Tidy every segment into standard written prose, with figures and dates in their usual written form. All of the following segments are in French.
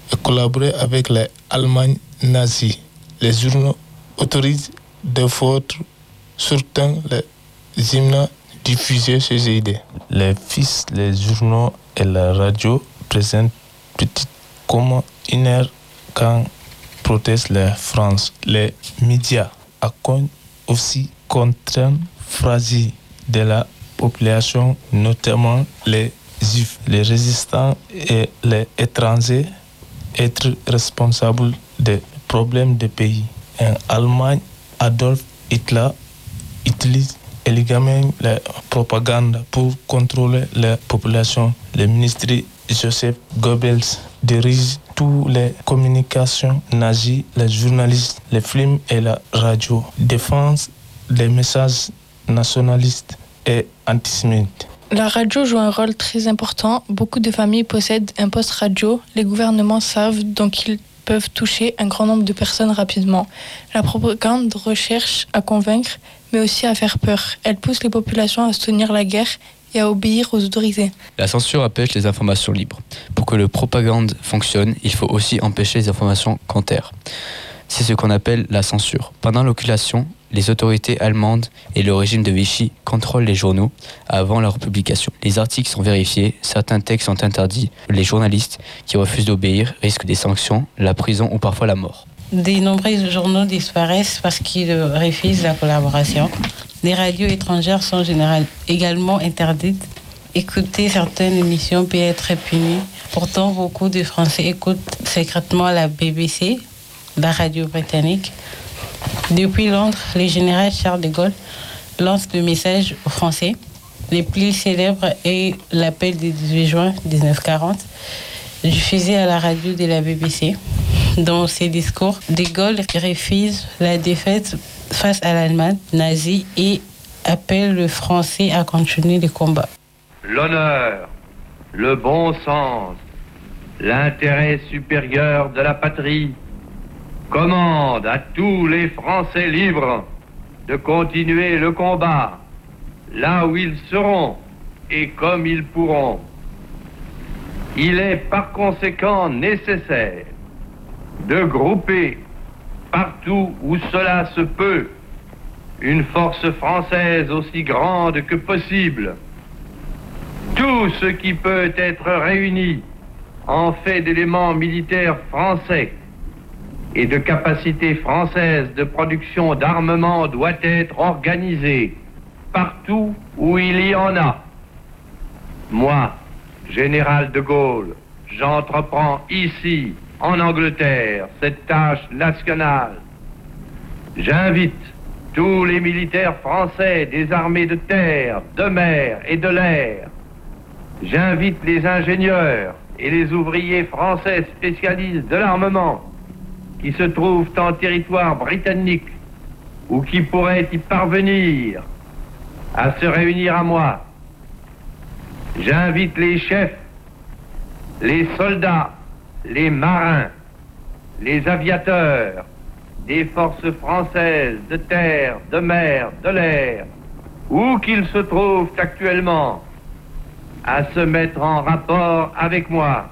et collaborer avec l'Allemagne nazie. Les journaux autorisent des fautes certains les hymnes diffusés ces idées. Les fils, les journaux et la radio présentent petite comme une heure quand protestent la France. Les médias accueillent aussi contraintes fragiles de la population, notamment les juifs, les résistants et les étrangers, être responsables des problèmes du pays. En Allemagne, Adolf Hitler utilise élégamment la propagande pour contrôler la population. Le ministre Joseph Goebbels dirige toutes les communications nazies, les journalistes, les films et la radio. Défense des messages nationalistes et antisémites. La radio joue un rôle très important. Beaucoup de familles possèdent un poste radio. Les gouvernements savent donc ils peuvent toucher un grand nombre de personnes rapidement. La propagande recherche à convaincre, mais aussi à faire peur. Elle pousse les populations à soutenir la guerre et à obéir aux autorités. La censure empêche les informations libres. Pour que la propagande fonctionne, il faut aussi empêcher les informations contraires. C'est ce qu'on appelle la censure. Pendant l'occupation, les autorités allemandes et le régime de Vichy contrôlent les journaux avant leur publication. Les articles sont vérifiés, certains textes sont interdits. Les journalistes qui refusent d'obéir risquent des sanctions, la prison ou parfois la mort. De nombreux journaux disparaissent parce qu'ils refusent la collaboration. Les radios étrangères sont généralement également interdites. Écouter certaines émissions peut être puni. Pourtant, beaucoup de Français écoutent secrètement la BBC, la radio britannique. Depuis Londres, le général Charles de Gaulle lance le message aux Français. Le plus célèbre est l'appel du 18 juin 1940, diffusé à la radio de la BBC. Dans ses discours, de Gaulle refuse la défaite face à l'Allemagne nazie et appelle le Français à continuer le combat. L'honneur, le bon sens, l'intérêt supérieur de la patrie commande à tous les Français libres de continuer le combat là où ils seront et comme ils pourront. Il est par conséquent nécessaire de grouper partout où cela se peut une force française aussi grande que possible. Tout ce qui peut être réuni en fait d'éléments militaires français et de capacités françaises de production d'armement doit être organisé partout où il y en a. Moi, général de Gaulle, j'entreprends ici, en Angleterre, cette tâche nationale. J'invite tous les militaires français des armées de terre, de mer et de l'air. J'invite les ingénieurs et les ouvriers français spécialistes de l'armement qui se trouvent en territoire britannique ou qui pourraient y parvenir à se réunir à moi. J'invite les chefs, les soldats, les marins, les aviateurs des forces françaises de terre, de mer, de l'air, où qu'ils se trouvent actuellement, à se mettre en rapport avec moi.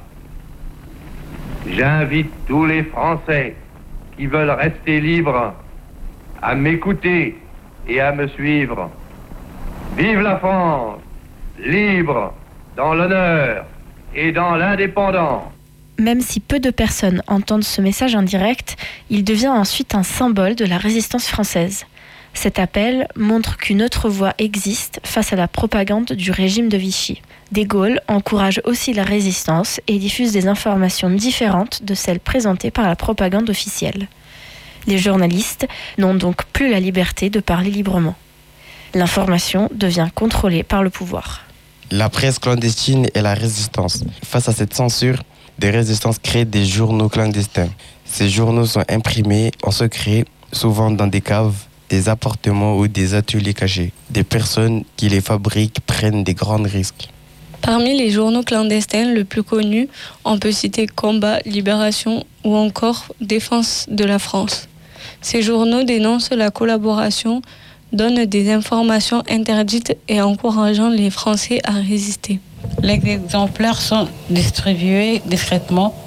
J'invite tous les Français qui veulent rester libres à m'écouter et à me suivre. Vive la France, libre dans l'honneur et dans l'indépendance. Même si peu de personnes entendent ce message indirect, il devient ensuite un symbole de la résistance française. Cet appel montre qu'une autre voie existe face à la propagande du régime de Vichy. De Gaulle encourage aussi la résistance et diffuse des informations différentes de celles présentées par la propagande officielle. Les journalistes n'ont donc plus la liberté de parler librement. L'information devient contrôlée par le pouvoir. La presse clandestine et la résistance. Face à cette censure, des résistances créent des journaux clandestins. Ces journaux sont imprimés en secret, souvent dans des caves, des appartements ou des ateliers cachés. Des personnes qui les fabriquent prennent des grands risques. Parmi les journaux clandestins le plus connus, on peut citer Combat, Libération ou encore Défense de la France. Ces journaux dénoncent la collaboration, donnent des informations interdites et encourageant les Français à résister. Les exemplaires sont distribués discrètement